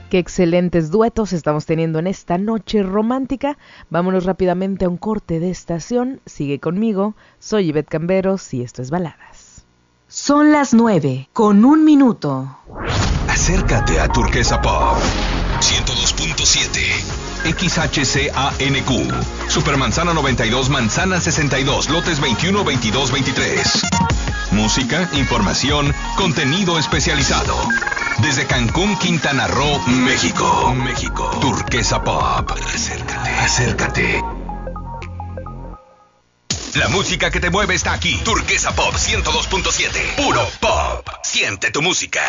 Qué excelentes duetos estamos teniendo en esta noche romántica. Vámonos rápidamente a un corte de estación. Sigue conmigo, soy Ivette Camberos y esto es Baladas. Son las 9:01. Acércate a Turquesa Pop 102.7 XHCANQ Supermanzana 92, Manzana 62, lotes 21, 22, 23. Música, información, contenido especializado. Desde Cancún, Quintana Roo, México. Turquesa Pop. Acércate. La música que te mueve está aquí. Turquesa Pop 102.7. Puro pop. Siente tu música.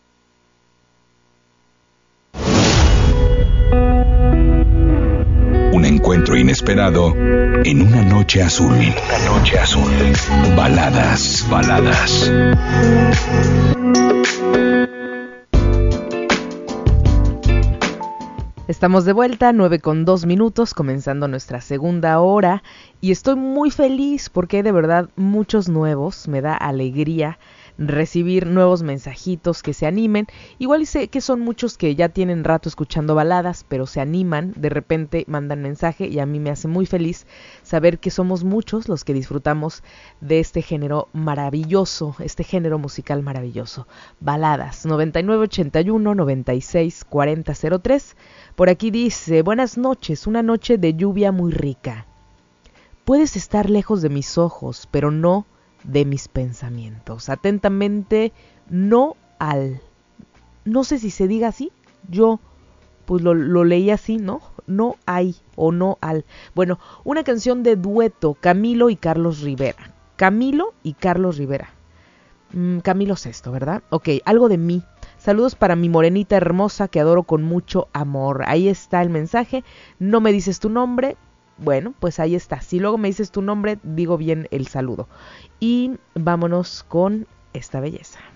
Un encuentro inesperado en una noche azul. Baladas. Estamos de vuelta, 9:02, comenzando nuestra segunda hora, y estoy muy feliz porque hay de verdad muchos nuevos. Me da alegría recibir nuevos mensajitos que se animen. Igual sé que son muchos que ya tienen rato escuchando baladas, pero se animan, de repente mandan mensaje, y a mí me hace muy feliz saber que somos muchos los que disfrutamos de este género maravilloso, este género musical maravilloso. Baladas, 9981-964003. Por aquí dice: buenas noches, una noche de lluvia muy rica. Puedes estar lejos de mis ojos, pero no de mis pensamientos. Atentamente, no sé si se diga así, yo pues lo leí así, ¿no? No hay o no al. Bueno, una canción de dueto, Camilo y Carlos Rivera. Camilo VI, ¿verdad? Ok, algo de mí. Saludos para mi morenita hermosa que adoro con mucho amor. Ahí está el mensaje. No me dices tu nombre. Bueno, pues ahí está. Si luego me dices tu nombre, digo bien el saludo. Y vámonos con esta belleza.